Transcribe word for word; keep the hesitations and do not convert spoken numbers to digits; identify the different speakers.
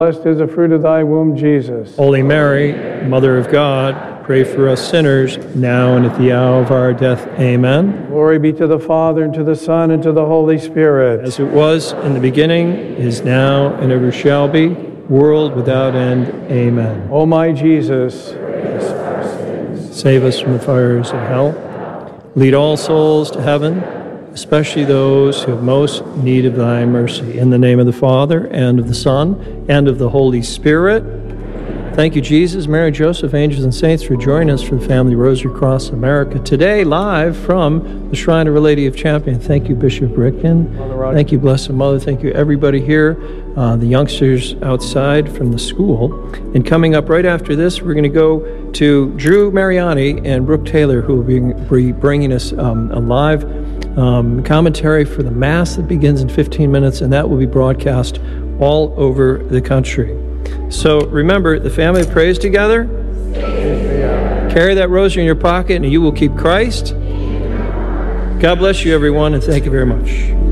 Speaker 1: Blessed is the fruit of thy womb, Jesus.
Speaker 2: Holy Mary, Mother of God, pray for us sinners, now and at the hour of our death. Amen.
Speaker 1: Glory be to the Father, and to the Son, and to the Holy Spirit.
Speaker 2: As it was in the beginning, is now, and ever shall be, world without end. Amen.
Speaker 1: O my Jesus,
Speaker 2: save us from the fires of hell. Lead all souls to heaven, especially those who have most need of thy mercy. In the name of the Father, and of the Son, and of the Holy Spirit. Thank you, Jesus, Mary, Joseph, angels, and saints, for joining us for the Family Rosary Cross America. Today, live from the Shrine of Our Lady of Champion. Thank you, Bishop Ricken. Thank you, Blessed Mother. Thank you, everybody here, uh, the youngsters outside from the school. And coming up right after this, we're going to go to Drew Mariani and Brooke Taylor, who will be bringing us um, a live um, commentary for the Mass that begins in fifteen minutes, and that will be broadcast all over the country. So remember, the family prays together. Carry that rosary in your pocket, and you will keep Christ. God bless you, everyone, and thank you very much.